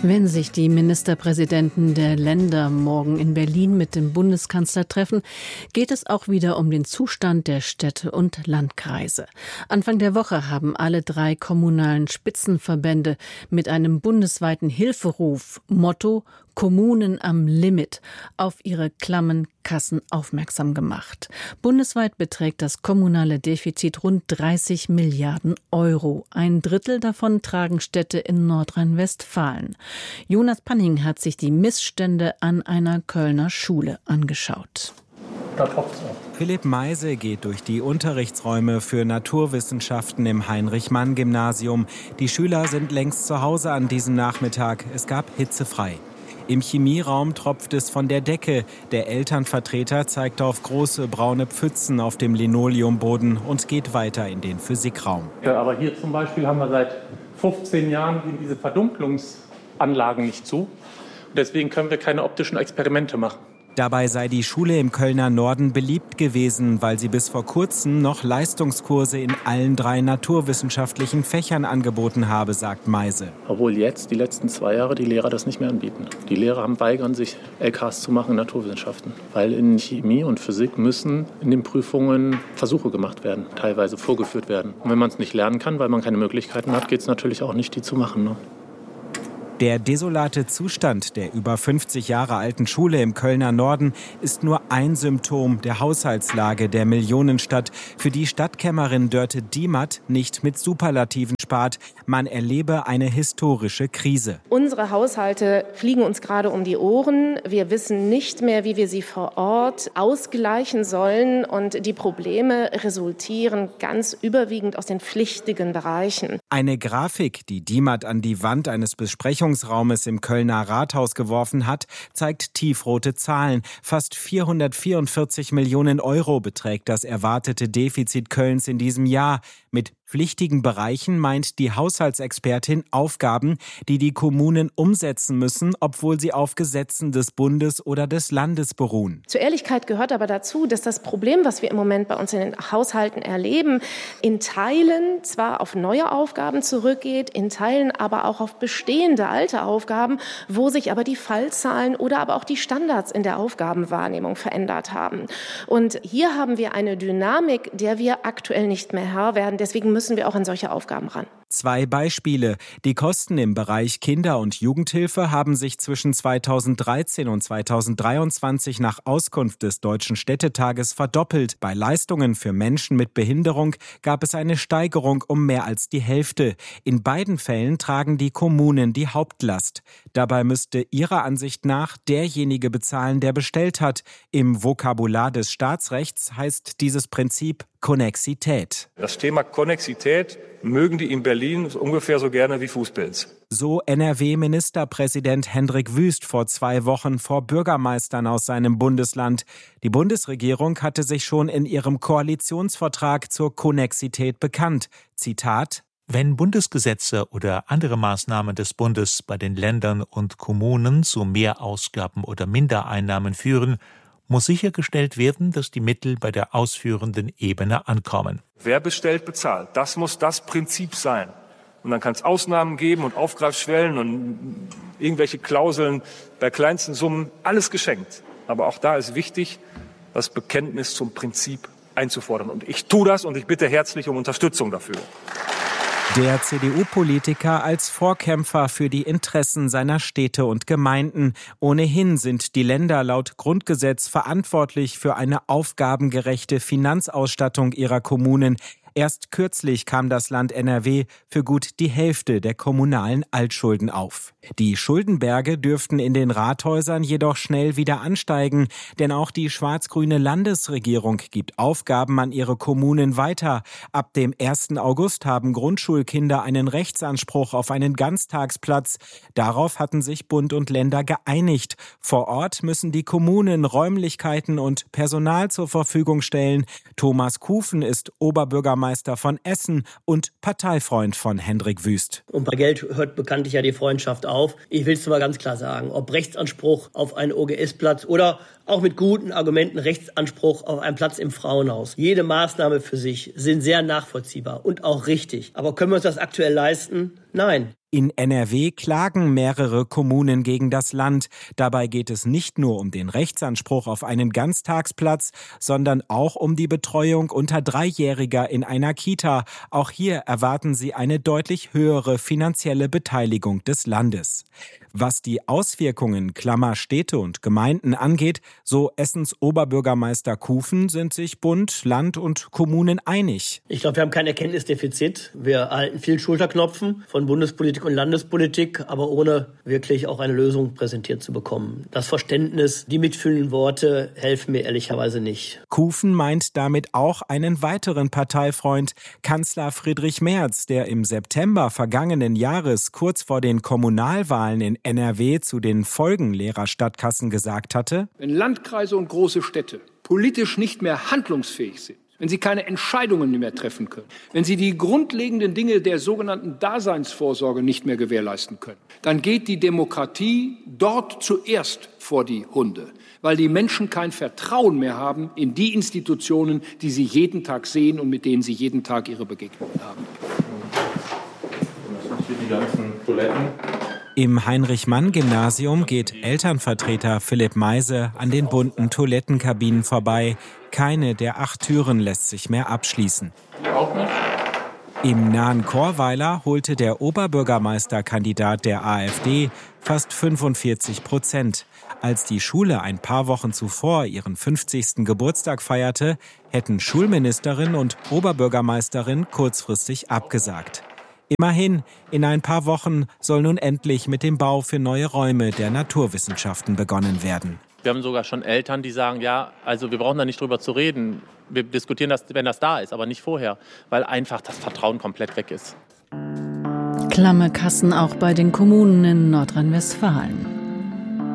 Wenn sich die Ministerpräsidenten der Länder morgen in Berlin mit dem Bundeskanzler treffen, geht es auch wieder um den Zustand der Städte und Landkreise. Anfang der Woche haben alle 3 kommunalen Spitzenverbände mit einem bundesweiten Hilferuf, Motto Kommunen am Limit, auf ihre klammen Kassen aufmerksam gemacht. Bundesweit beträgt das kommunale Defizit rund 30 Milliarden Euro. Ein Drittel davon tragen Städte in Nordrhein-Westfalen. Jonas Panning hat sich die Missstände an einer Kölner Schule angeschaut. Da tropft's auch. Philipp Meise geht durch die Unterrichtsräume für Naturwissenschaften im Heinrich-Mann-Gymnasium. Die Schüler sind längst zu Hause an diesem Nachmittag. Es gab hitzefrei. Im Chemieraum tropft es von der Decke. Der Elternvertreter zeigt auf große braune Pfützen auf dem Linoleumboden und geht weiter in den Physikraum. Ja, aber hier zum Beispiel haben wir seit 15 Jahren diese Verdunklungsanlagen nicht zu. Und deswegen können wir keine optischen Experimente machen. Dabei sei die Schule im Kölner Norden beliebt gewesen, weil sie bis vor kurzem noch Leistungskurse in allen 3 naturwissenschaftlichen Fächern angeboten habe, sagt Meise. Obwohl jetzt, die letzten 2 Jahre, die Lehrer das nicht mehr anbieten. Die Lehrer weigern sich, LKs zu machen in Naturwissenschaften. Weil in Chemie und Physik müssen in den Prüfungen Versuche gemacht werden, teilweise vorgeführt werden. Und wenn man es nicht lernen kann, weil man keine Möglichkeiten hat, geht es natürlich auch nicht, die zu machen, ne? Der desolate Zustand der über 50 Jahre alten Schule im Kölner Norden ist nur ein Symptom der Haushaltslage der Millionenstadt, für die Stadtkämmerin Dörte Diemert nicht mit Superlativen spart. Man erlebe eine historische Krise. Unsere Haushalte fliegen uns gerade um die Ohren. Wir wissen nicht mehr, wie wir sie vor Ort ausgleichen sollen. Und die Probleme resultieren ganz überwiegend aus den pflichtigen Bereichen. Eine Grafik, die Diemert an die Wand eines Besprechungsraumes im Kölner Rathaus geworfen hat, zeigt tiefrote Zahlen. Fast 444 Millionen Euro beträgt das erwartete Defizit Kölns in diesem Jahr. Mit pflichtigen Bereichen meint die Haushaltsexpertin Aufgaben, die die Kommunen umsetzen müssen, obwohl sie auf Gesetzen des Bundes oder des Landes beruhen. Zur Ehrlichkeit gehört aber dazu, dass das Problem, was wir im Moment bei uns in den Haushalten erleben, in Teilen zwar auf neue Aufgaben zurückgeht, in Teilen aber auch auf bestehende alte Aufgaben, wo sich aber die Fallzahlen oder aber auch die Standards in der Aufgabenwahrnehmung verändert haben. Und hier haben wir eine Dynamik, der wir aktuell nicht mehr Herr werden. Deswegen müssen wir auch an solche Aufgaben ran. 2 Beispiele. Die Kosten im Bereich Kinder- und Jugendhilfe haben sich zwischen 2013 und 2023 nach Auskunft des Deutschen Städtetages verdoppelt. Bei Leistungen für Menschen mit Behinderung gab es eine Steigerung um mehr als die Hälfte. In beiden Fällen tragen die Kommunen die Hauptlast. Dabei müsste ihrer Ansicht nach derjenige bezahlen, der bestellt hat. Im Vokabular des Staatsrechts heißt dieses Prinzip Konnexität. Das Thema Konnexität mögen die in Berlin ungefähr so gerne wie Fußpilz. So NRW-Ministerpräsident Hendrik Wüst vor 2 Wochen vor Bürgermeistern aus seinem Bundesland. Die Bundesregierung hatte sich schon in ihrem Koalitionsvertrag zur Konnexität bekannt. Zitat: Wenn Bundesgesetze oder andere Maßnahmen des Bundes bei den Ländern und Kommunen zu Mehrausgaben oder Mindereinnahmen führen, muss sichergestellt werden, dass die Mittel bei der ausführenden Ebene ankommen. Wer bestellt, bezahlt. Das muss das Prinzip sein. Und dann kann es Ausnahmen geben und Aufgreifschwellen und irgendwelche Klauseln bei kleinsten Summen. Alles geschenkt. Aber auch da ist wichtig, das Bekenntnis zum Prinzip einzufordern. Und ich tue das und ich bitte herzlich um Unterstützung dafür. Der CDU-Politiker als Vorkämpfer für die Interessen seiner Städte und Gemeinden. Ohnehin sind die Länder laut Grundgesetz verantwortlich für eine aufgabengerechte Finanzausstattung ihrer Kommunen. Erst kürzlich kam das Land NRW für gut die Hälfte der kommunalen Altschulden auf. Die Schuldenberge dürften in den Rathäusern jedoch schnell wieder ansteigen, denn auch die schwarz-grüne Landesregierung gibt Aufgaben an ihre Kommunen weiter. Ab dem 1. August haben Grundschulkinder einen Rechtsanspruch auf einen Ganztagsplatz. Darauf hatten sich Bund und Länder geeinigt. Vor Ort müssen die Kommunen Räumlichkeiten und Personal zur Verfügung stellen. Thomas Kufen ist Oberbürgermeister von Essen und Parteifreund von Hendrik Wüst. Und bei Geld hört bekanntlich ja die Freundschaft auf. Ich will es mal ganz klar sagen, ob Rechtsanspruch auf einen OGS-Platz oder auch mit guten Argumenten Rechtsanspruch auf einen Platz im Frauenhaus. Jede Maßnahme für sich sind sehr nachvollziehbar und auch richtig. Aber können wir uns das aktuell leisten? Nein. In NRW klagen mehrere Kommunen gegen das Land. Dabei geht es nicht nur um den Rechtsanspruch auf einen Ganztagsplatz, sondern auch um die Betreuung unter 3-Jähriger in einer Kita. Auch hier erwarten sie eine deutlich höhere finanzielle Beteiligung des Landes. Was die Auswirkungen Städte und Gemeinden angeht, so Essens Oberbürgermeister Kufen, sind sich Bund, Land und Kommunen einig. Ich glaube, wir haben kein Erkenntnisdefizit. Wir erhalten viel Schulterklopfen von Bundespolitik und Landespolitik, aber ohne wirklich auch eine Lösung präsentiert zu bekommen. Das Verständnis, die mitfühlenden Worte helfen mir ehrlicherweise nicht. Kufen meint damit auch einen weiteren Parteifreund, Kanzler Friedrich Merz, der im September vergangenen Jahres kurz vor den Kommunalwahlen in NRW zu den Folgen leerer Stadtkassen gesagt hatte: Wenn Landkreise und große Städte politisch nicht mehr handlungsfähig sind, wenn sie keine Entscheidungen mehr treffen können, wenn sie die grundlegenden Dinge der sogenannten Daseinsvorsorge nicht mehr gewährleisten können, dann geht die Demokratie dort zuerst vor die Hunde, weil die Menschen kein Vertrauen mehr haben in die Institutionen, die sie jeden Tag sehen und mit denen sie jeden Tag ihre Begegnungen haben. Das sind hier die ganzen Toiletten. Im Heinrich-Mann-Gymnasium geht Elternvertreter Philipp Meise an den bunten Toilettenkabinen vorbei. Keine der 8 Türen lässt sich mehr abschließen. Auch nicht? Im nahen Chorweiler holte der Oberbürgermeisterkandidat der AfD fast 45%. Als die Schule ein paar Wochen zuvor ihren 50. Geburtstag feierte, hätten Schulministerin und Oberbürgermeisterin kurzfristig abgesagt. Immerhin, in ein paar Wochen soll nun endlich mit dem Bau für neue Räume der Naturwissenschaften begonnen werden. Wir haben sogar schon Eltern, die sagen, ja, also wir brauchen da nicht drüber zu reden. Wir diskutieren das, wenn das da ist, aber nicht vorher, weil einfach das Vertrauen komplett weg ist. Klamme Kassen auch bei den Kommunen in Nordrhein-Westfalen.